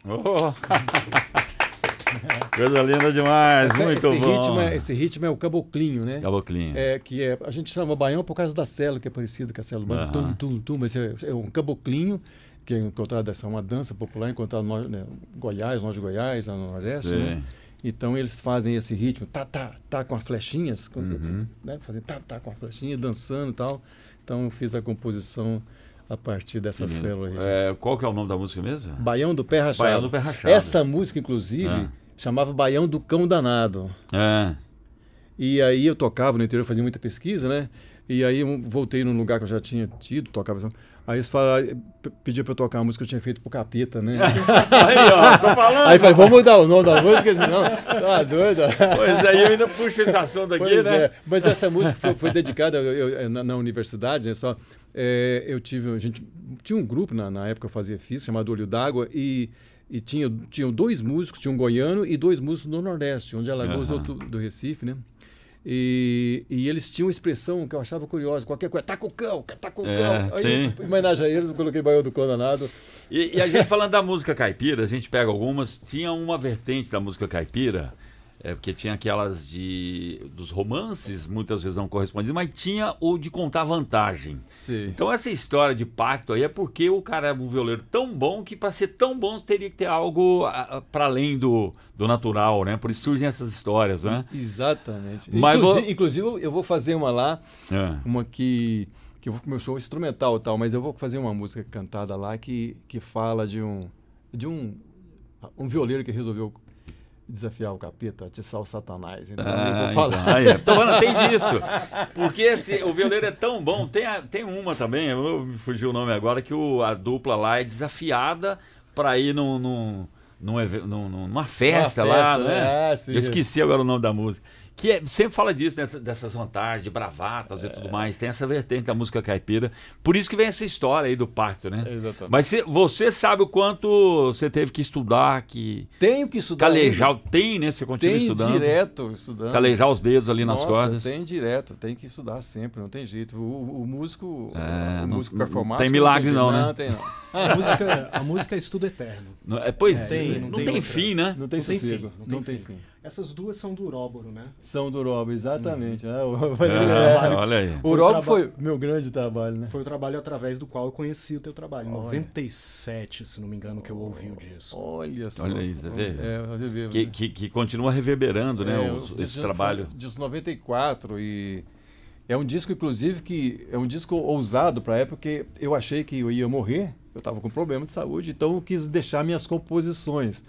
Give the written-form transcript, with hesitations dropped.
Oh. Coisa linda demais, muito bom. Esse ritmo é o caboclinho, né? Caboclinho. A gente chama baião por causa da cela, que é parecido com a cela. Tum, tum, tum, mas é um caboclinho, que é encontrado, é uma dança popular encontrada no Goiás, norte de Goiás, no Nordeste, né? Então eles fazem esse ritmo, tá com as flechinhas, né? Fazem tá com a flechinha, dançando e tal. Então eu fiz a composição a partir dessa célula aí. Qual que é o nome da música mesmo? Baião do Pé Rachado. Baião do Pé Rachado. Essa música, inclusive, chamava Baião do Cão Danado. E aí eu tocava no interior, fazia muita pesquisa, né? E aí eu voltei num lugar que eu já tinha tido, tocava. Aí eles falaram, pediam pra eu tocar a música que eu tinha feito pro Capeta, né? Aí, ó, tô falando. Aí falei, vamos mudar o nome da música, senão tá doido. Pois aí eu ainda puxo esse assunto aqui, né? Mas essa música foi dedicada na universidade, né? A gente tinha um grupo, na época eu fazia física, chamado Olho d'Água, e tinham dois músicos, tinha um goiano e dois músicos do Nordeste, um de Alagoas e outro do Recife, né? E eles tinham uma expressão que eu achava curiosa, qualquer coisa, tá com o cão. Aí, em homenagem a eles, eu coloquei Baião do Cão Danado. E a gente falando da música caipira, a gente pega algumas, tinha uma vertente da música caipira, porque tinha aquelas dos romances, muitas vezes não correspondiam, mas tinha o de contar vantagem. Sim. Então essa história de pacto aí é porque o cara é um violeiro tão bom que para ser tão bom teria que ter algo para além do natural, né? Por isso surgem essas histórias, né? Exatamente. Mas inclusive eu vou fazer uma lá, uma que eu vou com o meu show instrumental e tal, mas eu vou fazer uma música cantada lá que fala de um violeiro que resolveu desafiar o capeta, atiçar o Satanás. Então eu vou falar. Então, tem disso. Porque o violeiro é tão bom. Tem uma também, me fugiu o nome agora, que a dupla lá é desafiada para ir numa festa lá, né? Eu esqueci agora o nome da música. Que sempre fala disso, né? Dessas vantagens, de bravatas e tudo mais. Tem essa vertente da música caipira. Por isso que vem essa história aí do pacto, né? Exatamente. Mas você sabe o quanto você teve que estudar, Tenho que estudar. Calejar, né? Você continua estudando. Direto estudando. Calejar os dedos ali nas cordas. Tem direto, tem que estudar sempre, não tem jeito. O músico, músico performático... Tem milagre não, né? Não tem não. A música é estudo eterno. Não tem fim, né? Não tem sossego. Não tem fim. Essas duas são do Uróboro, né? São do Uróboro, exatamente. Olha aí. O Uróboro foi meu grande trabalho, né? Foi o trabalho através do qual eu conheci o teu trabalho. Em 97, se não me engano, que eu ouvi o disco. Olha só. Olha aí, você vê? Que continua reverberando, né? Esse trabalho. De 94 e... É um disco, inclusive, que é um disco ousado para a época, porque eu achei que eu ia morrer, eu estava com problema de saúde, então eu quis deixar minhas composições.